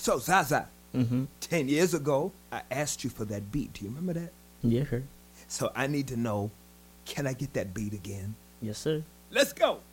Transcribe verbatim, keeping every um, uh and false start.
So, Zaza, Mm-hmm. ten years ago, I asked you for that beat. Do you remember that? Yeah, sure. So I need to know, can I get that beat again? Yes, sir. Let's go.